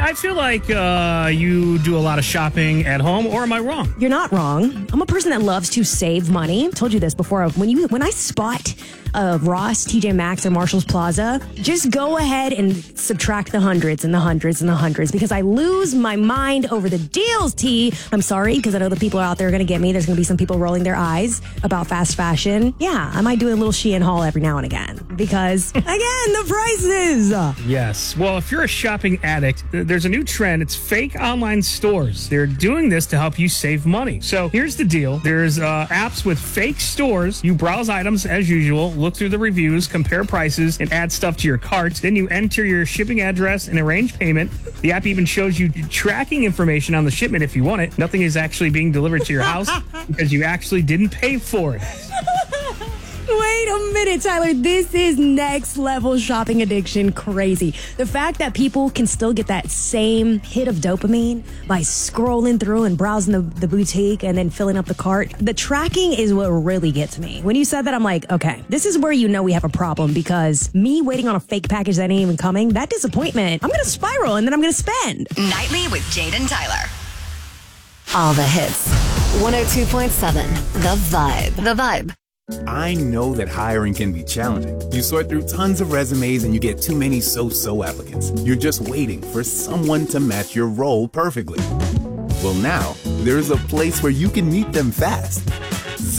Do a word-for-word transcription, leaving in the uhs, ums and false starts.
I feel like uh, you do a lot of shopping at home, or am I wrong? You're not wrong. I'm a person that loves to save money. I told you this before. When you when I spot uh, Ross, T J Maxx, or Marshall's Plaza, just go ahead and subtract the hundreds and the hundreds and the hundreds because I lose my mind over the deals, T. I'm sorry, because I know the people out there are going to get me. There's going to be some people rolling their eyes about fast fashion. Yeah, I might do a little Shein haul every now and again because, again, the prices. Yes. Well, if you're a shopping addict, there's a new trend. It's fake online stores. They're doing this to help you save money. So here's the deal. There's uh, apps with fake stores. You browse items as usual, look through the reviews, compare prices, and add stuff to your cart. Then you enter your shipping address and arrange payment. The app even shows you tracking information on the shipment if you want it. Nothing is actually being delivered to your house because you actually didn't pay for it. Wait a minute, Tyler. This is next level shopping addiction crazy. The fact that people can still get that same hit of dopamine by scrolling through and browsing the, the boutique and then filling up the cart. The tracking is what really gets me. When you said that, I'm like, okay, this is where you know we have a problem because me waiting on a fake package that ain't even coming, that disappointment, I'm going to spiral and then I'm going to spend. Nightly with Jade and Tyler. All the hits. one oh two point seven The Vibe. The Vibe. I know that hiring can be challenging. You sort through tons of resumes and you get too many so-so applicants. You're just waiting for someone to match your role perfectly. Well, now, there's a place where you can meet them fast.